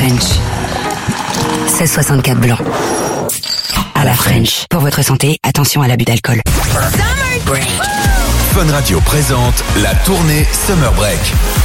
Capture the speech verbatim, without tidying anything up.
French. seize soixante-quatre blanc. À la French. Pour votre santé, attention à l'abus d'alcool. Fun Radio présente la tournée Summer Break.